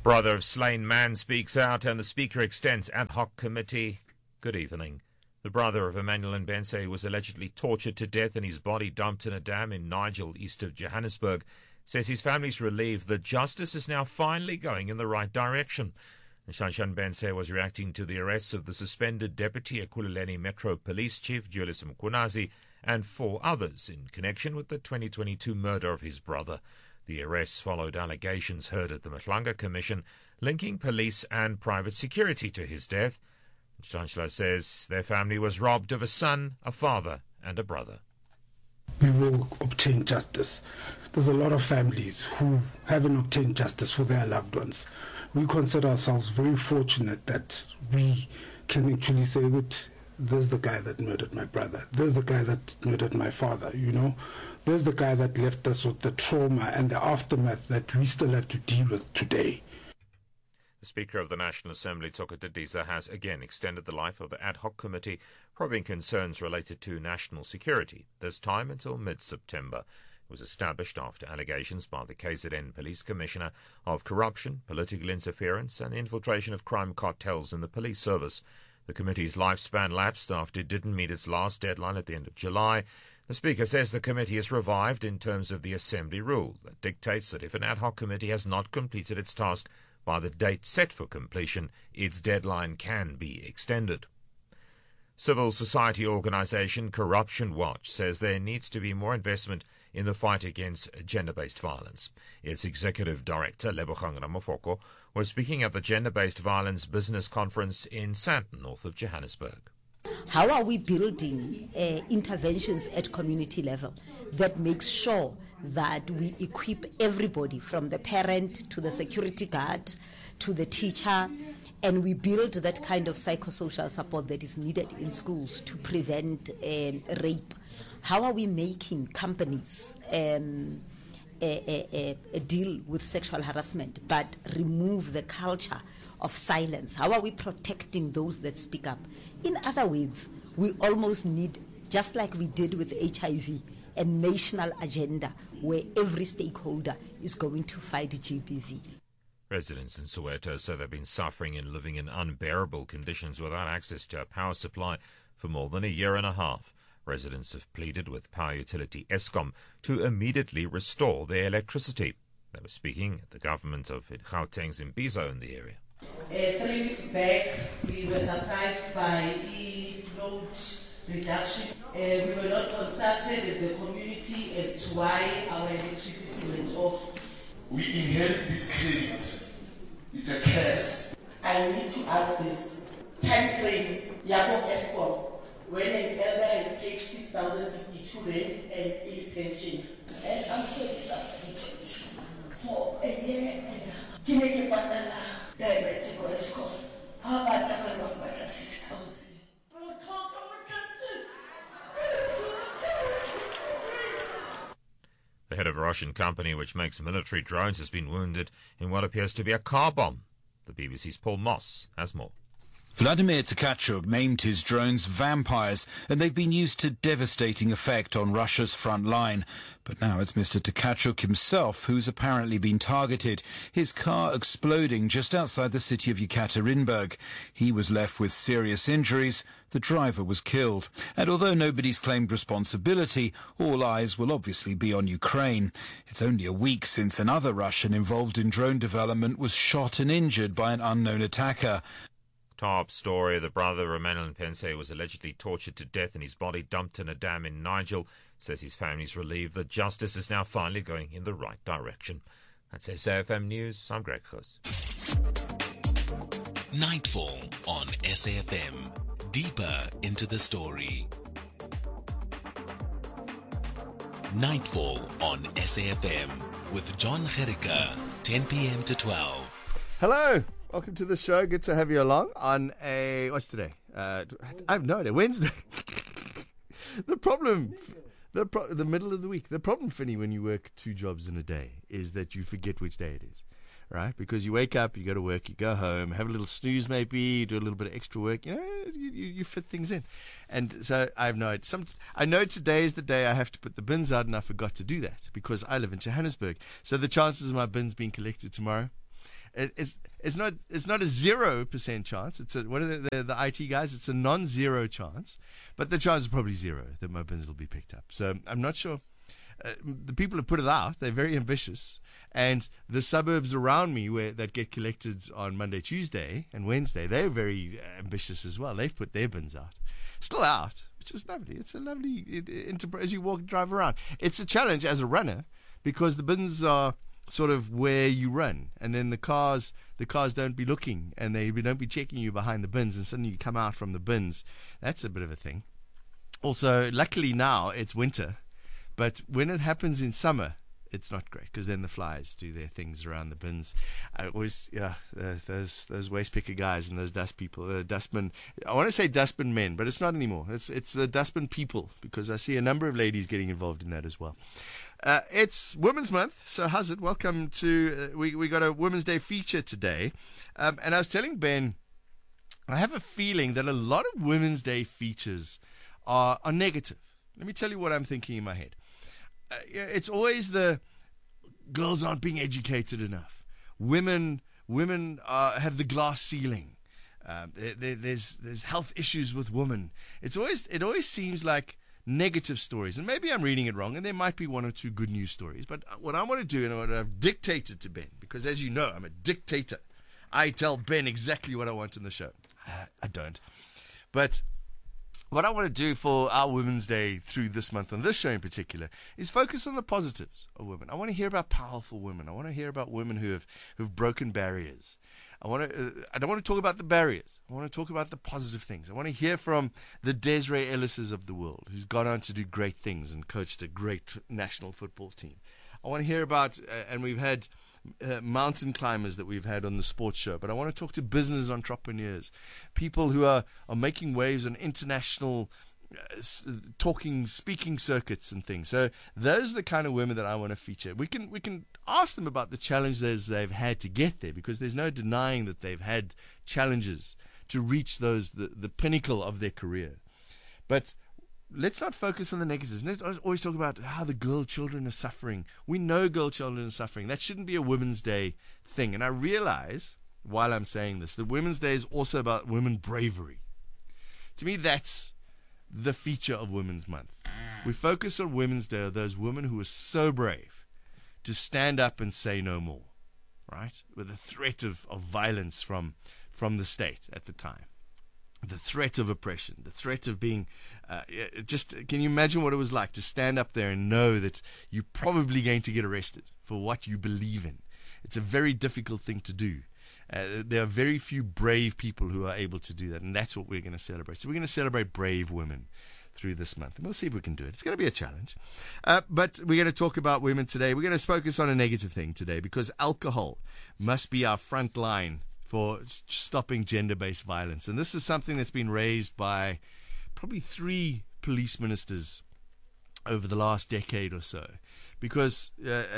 Brother of slain man speaks out and the Speaker extends ad hoc committee. Good evening. The brother of Emmanuel Mbense was allegedly tortured to death and his body dumped in a dam in Nigel, east of Johannesburg, says his family's relieved that justice is now finally going in the right direction. Nshanshan Mbense was reacting to the arrests of the suspended Deputy Ekhululeni Metro Police Chief Julius Mkhwanazi and 4 others in connection with the 2022 murder of his brother. The arrests followed allegations heard at the Matlanga Commission linking police and private security to his death. Nshanshan says their family was robbed of a son, a father and a brother. We will obtain justice. There's a lot of families who haven't obtained justice for their loved ones. We consider ourselves very fortunate that we can actually say, there's the guy that murdered my brother. There's the guy that murdered my father, There's the guy that left us with the trauma and the aftermath that we still have to deal with today. The Speaker of the National Assembly, Toko Didiza, has again extended the life of the ad hoc committee probing concerns related to national security, this time until mid-September. It was established after allegations by the KZN Police Commissioner of corruption, political interference and infiltration of crime cartels in the police service. The committee's lifespan lapsed after it didn't meet its last deadline at the end of July. The Speaker says the committee is revived in terms of the Assembly rule that dictates that if an ad hoc committee has not completed its task by the date set for completion, its deadline can be extended. Civil society organisation Corruption Watch says there needs to be more investment in the fight against gender-based violence. Its executive director, Lebogang Ramafoko, was speaking at the Gender-Based Violence Business Conference in Sandton, north of Johannesburg. How are we building interventions at community level that makes sure that we equip everybody from the parent to the security guard to the teacher, and we build that kind of psychosocial support that is needed in schools to prevent rape? How are we making companies deal with sexual harassment but remove the culture of silence? How are we protecting those that speak up? In other words, we almost need, just like we did with HIV, a national agenda where every stakeholder is going to fight GBV. Residents in Soweto say they've been suffering and living in unbearable conditions without access to a power supply for more than a year and a half. Residents have pleaded with power utility Eskom to immediately restore their electricity. They were speaking at the government of Gauteng's Imbizo in the area. 3 weeks back, we were surprised by the load reduction. We were not consulted as the community as to why our electricity went off. We inherit this credit. It's a curse. I need to ask this time frame, Yabo Eskom, when an elder has paid 6,052 rand and a pension. And I'm so disappointed. For a year and a half, to make a battle. Diabetic or Eskom. How about that one about 6,000? The head of a Russian company which makes military drones has been wounded in what appears to be a car bomb. The BBC's Paul Moss has more. Vladimir Tkachuk named his drones vampires, and they've been used to devastating effect on Russia's front line. But now it's Mr. Tkachuk himself who's apparently been targeted, his car exploding just outside the city of Yekaterinburg. He was left with serious injuries. The driver was killed. And although nobody's claimed responsibility, all eyes will obviously be on Ukraine. It's only a week since another Russian involved in drone development was shot and injured by an unknown attacker. Top story, the brother of Emmanuel Mbense was allegedly tortured to death and his body dumped in a dam in Nigel. Says his family's relieved that justice is now finally going in the right direction. That's SAFM News. I'm Greg Huss. Nightfall on SAFM. Deeper into the story. Nightfall on SAFM with John Gericke, 10 p.m. to 12. Hello. Welcome to the show. Good to have you along on what's today? I have no idea. Wednesday. The middle of the week. The problem, Finny, when you work 2 jobs in a day is that you forget which day it is, right? Because you wake up, you go to work, you go home, have a little snooze maybe, do a little bit of extra work, you fit things in. And so I have no idea. I know today is the day I have to put the bins out, and I forgot to do that because I live in Johannesburg. So the chances of my bins being collected tomorrow, It's not a 0% chance. It's what are the IT guys? It's a non-zero chance, but the chance is probably zero that my bins will be picked up. So I'm not sure. The people who put it out, they're very ambitious, and the suburbs around me that get collected on Monday, Tuesday, and Wednesday, they're very ambitious as well. They've put their bins out, still out, which is lovely. It's a lovely as you drive around. It's a challenge as a runner because the bins are sort of where you run, and then the cars don't be looking, and they don't be checking you behind the bins, and suddenly you come out from the bins. That's a bit of a thing. Also, luckily now it's winter, but when it happens in summer, it's not great because then the flies do their things around the bins. I always, those waste picker guys and those dust people, dustmen. I want to say dustbin men, but it's not anymore. It's the dustbin people, because I see a number of ladies getting involved in that as well. It's Women's Month, so how's it? Welcome to we got a Women's Day feature today, and I was telling Ben, I have a feeling that a lot of Women's Day features are negative. Let me tell you what I'm thinking in my head. It's always the girls aren't being educated enough. Women have the glass ceiling. There's health issues with women. It always seems like negative stories, and maybe I'm reading it wrong, and there might be one or two good news stories. But what I want to do, and what I've dictated to Ben, because as you know, I'm a dictator. I tell Ben exactly what I want in the show. I don't, but what I want to do for our Women's Day through this month, on this show in particular, is focus on the positives of women. I want to hear about powerful women. I want to hear about women who've broken barriers. I don't want to talk about the barriers. I want to talk about the positive things. I want to hear from the Desiree Ellises of the world, who's gone on to do great things and coached a great national football team. I want to hear about, and we've had mountain climbers that we've had on the sports show, but I want to talk to business entrepreneurs, people who are making waves on international speaking circuits and things. So those are the kind of women that I want to feature. We can ask them about the challenges they've had to get there, because there's no denying that they've had challenges to reach the pinnacle of their career. But let's not focus on the negatives. Let's always talk about how the girl children are suffering. We know girl children are suffering. That shouldn't be a Women's Day thing. And I realize, while I'm saying this, that Women's Day is also about women bravery. To me, that's the feature of Women's Month. We focus on Women's Day, those women who are so brave to stand up and say no more, right? With the threat of violence from the state at the time. The threat of oppression, the threat of being, can you imagine what it was like to stand up there and know that you're probably going to get arrested for what you believe in? It's a very difficult thing to do. There are very few brave people who are able to do that, and that's what we're going to celebrate. So we're going to celebrate brave women through this month, and we'll see if we can do it. It's going to be a challenge. But we're going to talk about women today. We're going to focus on a negative thing today, because alcohol must be our front line for stopping gender-based violence. And this is something that's been raised by probably 3 police ministers over the last decade or so. Because,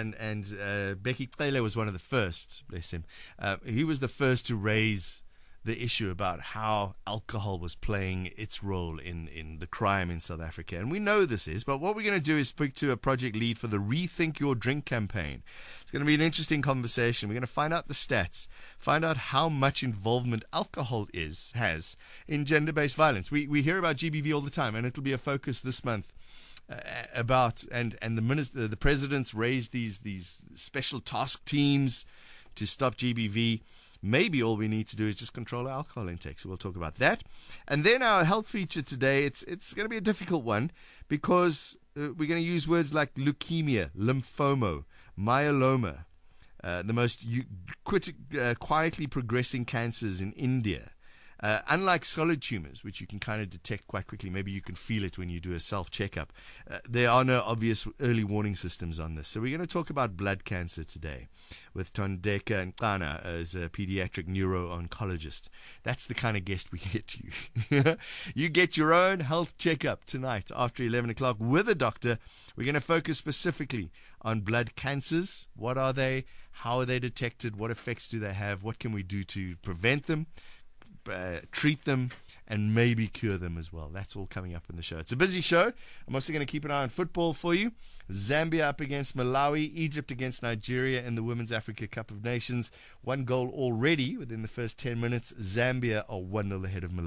Becky Cele was one of the first, bless him. He was the first to raise the issue about how alcohol was playing its role in the crime in South Africa. And we know this is, but what we're going to do is speak to a project lead for the Rethink Your Drink campaign. It's going to be an interesting conversation. We're going to find out the stats, find out how much involvement alcohol has in gender-based violence. We hear about GBV all the time, and it'll be a focus this month about, and the president's raised these special task teams to stop GBV. Maybe all we need to do is just control our alcohol intake. So we'll talk about that. And then our health feature today, it's going to be a difficult one, because we're going to use words like leukemia, lymphoma, myeloma, the most quietly progressing cancers in India. Unlike solid tumors, which you can kind of detect quite quickly, maybe you can feel it when you do a self-checkup, there are no obvious early warning systems on this. So we're going to talk about blood cancer today with Tondeka Nkana as a pediatric neuro-oncologist. That's the kind of guest we get you. You get your own health checkup tonight after 11 o'clock with a doctor. We're going to focus specifically on blood cancers. What are they? How are they detected? What effects do they have? What can we do to prevent them? Treat them, and maybe cure them as well. That's all coming up in the show. It's a busy show. I'm also going to keep an eye on football for you. Zambia up against Malawi, Egypt against Nigeria in the Women's Africa Cup of Nations. 1 goal already within the first 10 minutes. Zambia are 1-0 ahead of Malawi.